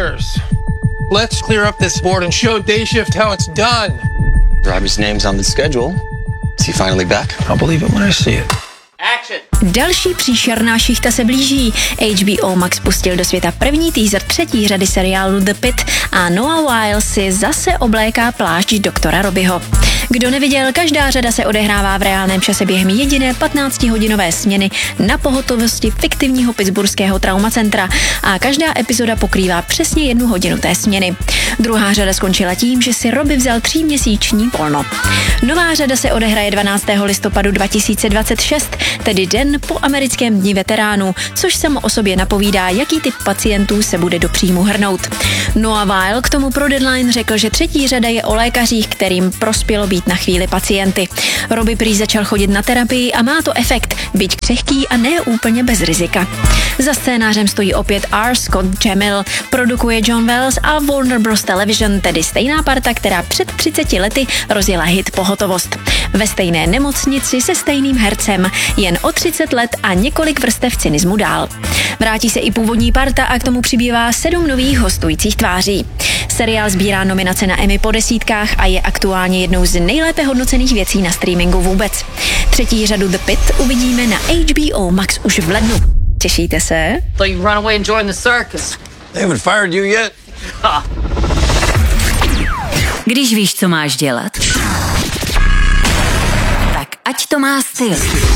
players. Let's clear up this board and show Day Shift how it's done. Robbie's name's on the schedule. Is he finally back? I'll believe it when I see it. Další příšerná šichta se blíží. HBO Max pustil do světa první teaser třetí řady seriálu The Pitt a Noah Wyle si zase obléká plášť doktora Robbieho. Kdo neviděl, každá řada se odehrává v reálném čase během jediné 15-hodinové směny na pohotovosti fiktivního pittsburghského traumacentra a každá epizoda pokrývá přesně 1 hodinu té směny. Druhá řada skončila tím, že si Robbie vzal 3měsíční volno. Nová řada se odehraje 12. listopadu 2026, tedy den po americkém dni veteránů, což samo o sobě napovídá, jaký typ pacientů se bude do příjmu hrnout. Noah Wyle k tomu pro Deadline řekl, že třetí řada je o lékařích, kterým prospělo být na chvíli pacienty. Robbie prý začal chodit na terapii a má to efekt, byť křehký a ne úplně bez rizika. Za scénářem stojí opět R. Scott Jamil, produkuje John Wells a Warner Bros. Television, tedy stejná parta, která před 30 lety rozjela hit Pohotovost. Ve stejné nemocnici se stejným hercem, jen o 30 let a několik vrstev cynismu dál. Vrátí se i původní parta a k tomu přibývá 7 nových hostujících tváří. Seriál sbírá nominace na Emmy po desítkách a je aktuálně jednou z nejlépe hodnocených věcí na streamingu vůbec. Třetí řadu The Pitt uvidíme na HBO Max už v lednu. Těšíte se? Thought you'd run away and join the circus. They haven't fired you yet. Když víš, co máš dělat, tak ať to má styl.